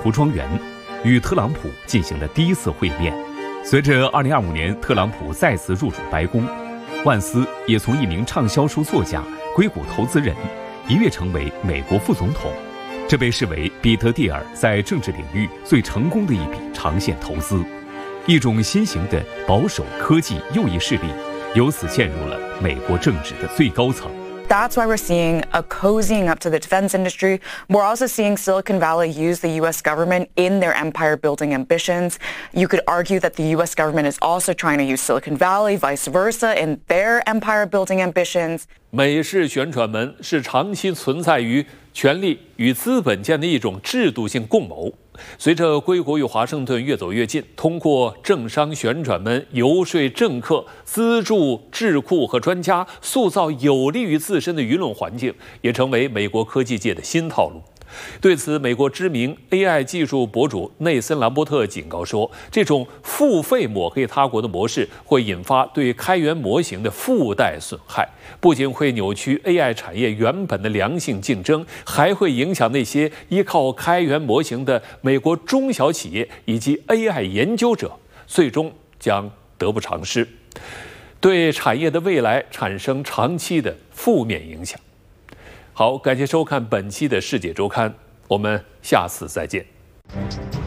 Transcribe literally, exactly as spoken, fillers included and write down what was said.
湖庄园，与特朗普进行了第一次会面。随着二零二五年特朗普再次入主白宫，万斯也从一名畅销书作家、硅谷投资人一跃成为美国副总统，这被视为彼得蒂尔在政治领域最成功的一笔长线投资。一种新型的保守科技右翼势力由此陷入了美国政治的最高层。 That's why we're seeing a cozying up to the defense industry. We're also seeing Silicon Valley use the U S government in their empire-building ambitions. You could argue that the U S government is also trying to use Silicon Valley, vice versa, in their empire-building ambitions. 美式旋转门是长期存在于权力与资本间的一种制度性共谋。随着硅谷与华盛顿越走越近，通过政商旋转门游说政客、资助智库和专家，塑造有利于自身的舆论环境，也成为美国科技界的新套路。对此，美国知名 A I 技术博主内森·兰伯特警告说，这种付费抹黑他国的模式会引发对开源模型的附带损害，不仅会扭曲 A I 产业原本的良性竞争，还会影响那些依靠开源模型的美国中小企业以及 A I 研究者，最终将得不偿失，对产业的未来产生长期的负面影响。好，感谢收看本期的世界周刊，我们下次再见。